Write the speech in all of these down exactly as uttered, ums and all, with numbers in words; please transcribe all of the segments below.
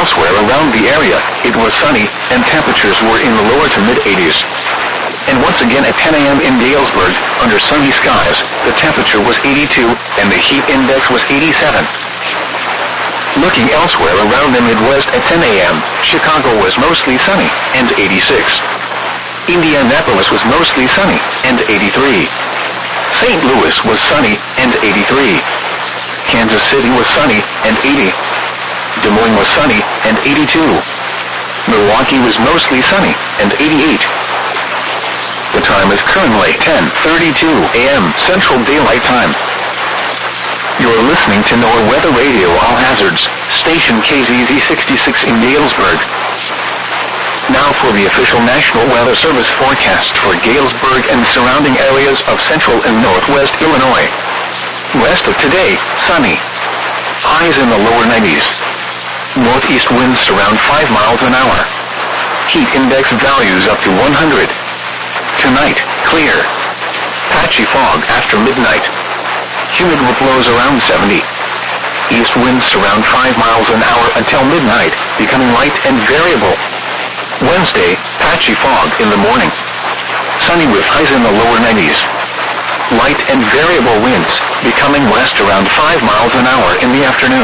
elsewhere around the area, it was sunny, and temperatures were in the lower to mid-eighties. And once again at ten a.m. in Galesburg, under sunny skies, the temperature was eighty-two, and the heat index was eighty-seven. Looking elsewhere around the Midwest at ten a.m., Chicago was mostly sunny, and eighty-six. Indianapolis was mostly sunny, and eighty-three. Saint Louis was sunny, and eighty-three. Kansas City was sunny, and eighty. Des Moines was sunny, and eighty-two. Milwaukee was mostly sunny, and eighty-eight. The time is currently ten thirty-two a.m. Central Daylight Time. You're listening to NOAA Weather Radio All Hazards, station K Z Z sixty-six in Galesburg. Now for the official National Weather Service forecast for Galesburg and surrounding areas of central and northwest Illinois. West of today, sunny. Highs in the lower nineties. Northeast winds around five miles an hour. Heat index values up to one hundred. Tonight, clear. Patchy fog after midnight. Humid with lows around seventy. East winds around five miles an hour until midnight, becoming light and variable. Wednesday, patchy fog in the morning. Sunny with highs in the lower nineties. Light and variable winds, becoming west around five miles an hour in the afternoon.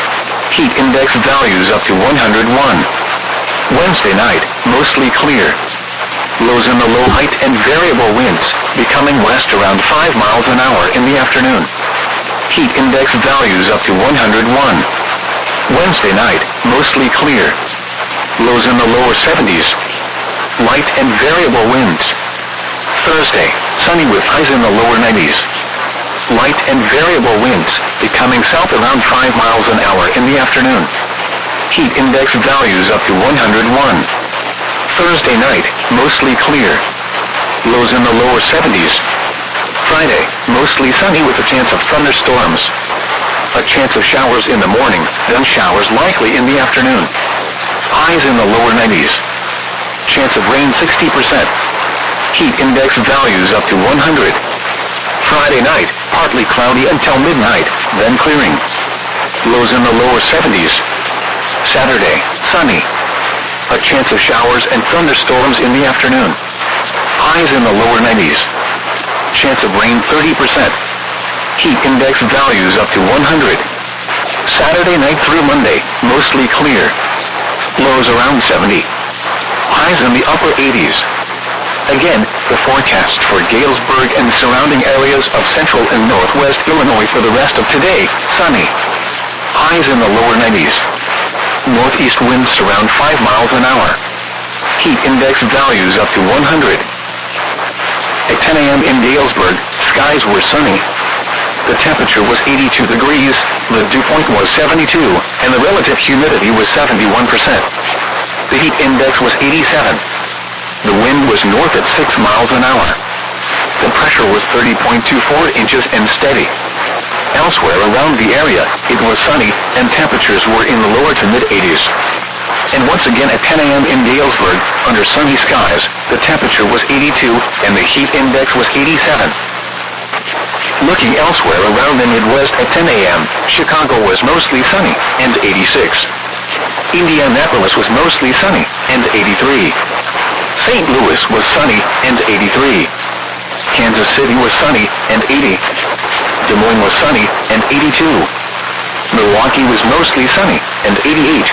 Heat index values up to one hundred one. Wednesday night, mostly clear. Lows in the low light and variable winds, becoming west around five miles an hour in the afternoon. Heat index values up to one hundred one. Wednesday night, mostly clear. Lows in the lower seventies. Light and variable winds. Thursday, sunny with highs in the lower nineties. Light and variable winds, becoming south around five miles an hour in the afternoon. Heat index values up to one hundred one. Thursday night, mostly clear. Lows in the lower seventies. Friday, mostly sunny with a chance of thunderstorms. A chance of showers in the morning, then showers likely in the afternoon. Highs in the lower nineties. Chance of rain sixty percent. Heat index values up to one hundred. Friday night, partly cloudy until midnight, then clearing. Lows in the lower seventies. Saturday, sunny. A chance of showers and thunderstorms in the afternoon. Highs in the lower nineties. Chance of rain thirty percent. Heat index values up to one hundred. Saturday night through Monday, mostly clear. Lows around seventy. Highs in the upper eighties. Again, the forecast for Galesburg and surrounding areas of central and northwest Illinois for the rest of today, sunny. Highs in the lower nineties. Northeast winds around five miles an hour. Heat index values up to one hundred. At ten a.m. in Galesburg, skies were sunny. The temperature was eighty-two degrees, the dew point was seventy-two, and the relative humidity was seventy-one percent. The heat index was eighty-seven. The wind was north at six miles an hour. The pressure was thirty point two four inches and steady. Elsewhere around the area, it was sunny, and temperatures were in the lower to mid-eighties. And once again at ten a.m. in Galesburg, under sunny skies, the temperature was eighty-two, and the heat index was eighty-seven. Looking elsewhere around the Midwest at ten a.m., Chicago was mostly sunny, and eighty-six. Indianapolis was mostly sunny, and eighty-three. Saint Louis was sunny, and eighty-three. Kansas City was sunny, and eighty. Des Moines was sunny, and eighty-two. Milwaukee was mostly sunny, and eighty-eight.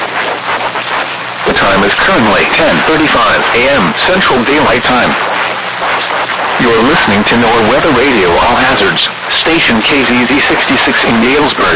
The time is currently ten thirty-five a.m. Central Daylight Time. You're listening to NOAA Weather Radio All Hazards, station K Z Z sixty-six in Galesburg.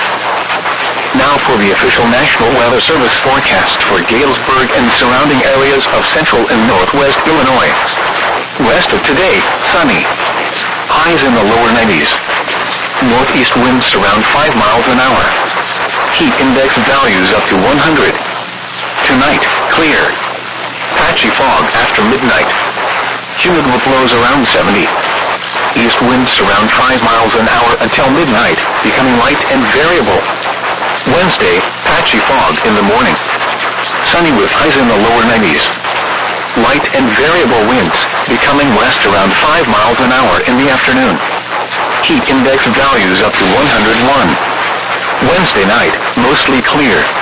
Now for the official National Weather Service forecast for Galesburg and surrounding areas of central and northwest Illinois. West of today, sunny. Highs in the lower nineties. Northeast winds around five miles an hour. Heat index values up to one hundred. Tonight, clear. Patchy fog after midnight. Humid with lows around seventy. East winds around five miles an hour until midnight, becoming light and variable. Wednesday, patchy fog in the morning. Sunny with highs in the lower nineties. Light and variable winds, becoming west around five miles an hour in the afternoon. Heat index values up to one hundred one. Wednesday night, mostly clear.